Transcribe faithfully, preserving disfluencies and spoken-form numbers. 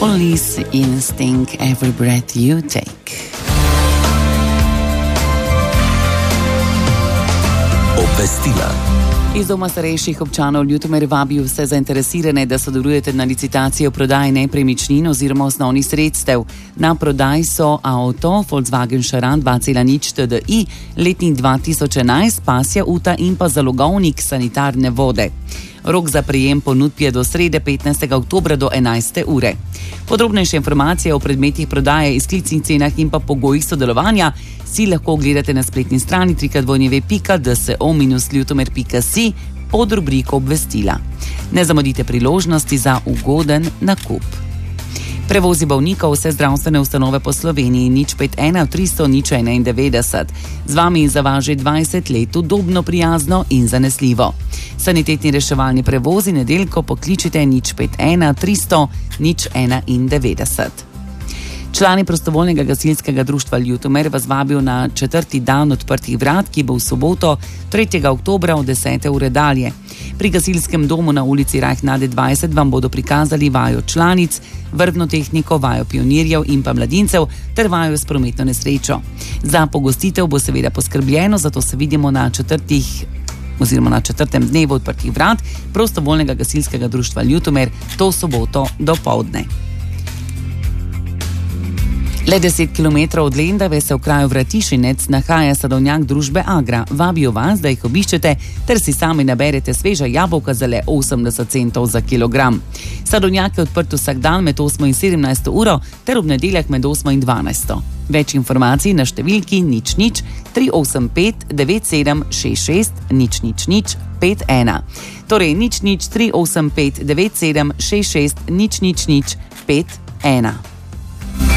Police Instinct, Every Breath You Take. Obvestila. Iz Doma starejših občanov Ljutomer vabi vse zainteresirane, da sodelujete na licitacijo prodaje nepremičnin oziroma osnovnih sredstev. Na prodaj so avto Volkswagen Charan dva cela nič T D I, letnik dva tisoč enajst, pasja uta in pa zalogovnik sanitarne vode. Rok za prejem ponudb je do srede petnajstega oktobra do enajste ure. Podrobnejše informacije o predmetih prodaje, izklicnih cenah in pa pogojih sodelovanja si lahko ogledate na spletni strani w w w pika d s o dash ljutomer pika si pod rubriko obvestila. Ne zamudite priložnosti za ugoden nakup. Prevozi bolnikov vse zdravstvene ustanove po Sloveniji nič pet ena tristo nič enaindevetdeset. Z vami za vas že dvajset let udobno, prijazno in zanesljivo. Sanitetni reševalni prevozi nedeljko pokličite nič pet ena tristo nič enaindevetdeset. Člani prostovoljnega gasilskega društva Ljutomer vas vabijo na četrti dan odprtih vrat, ki bo v soboto tretjega oktobra od desete ure dalje. Pri gasilskem domu na ulici Rajhnade dvajset vam bodo prikazali vajo članic, vrtno tehniko, vajo pionirjev in pa mladincev ter vajo s prometno nesrečo. Za pogostitev bo seveda poskrbljeno, zato se vidimo na četrtih oziroma na četrtem dnevu odprtih vrat prostovoljnega gasilskega društva Ljutomer to soboto do povdne. Le deset kilometrov od Lendave se v kraju Vratišinec nahaja sadovnjak družbe Agra. Vabijo vas, da jih obiščete ter si sami naberete sveža jabolka za le osemdeset centov za kilogram. Sadovnjak je odprt vsak dan med osmo in sedemnajsto uro ter ob nedeljah med osmo in dvanajsto. Več informacij na številki nič nič tri osem pet devet sedem šest šest nič nič nič pet ena. Torej nič nič tri osem pet devet sedem šest šest nič nič nič pet ena.